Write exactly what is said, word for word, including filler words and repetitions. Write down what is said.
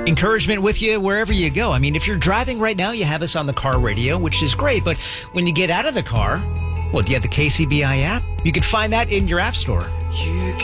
Encouragement with you wherever you go. I mean, if you're driving right now, you have us on the car radio, which is great. But when you get out of the car, well, do you have the K C B I app? You can find that in your app store. You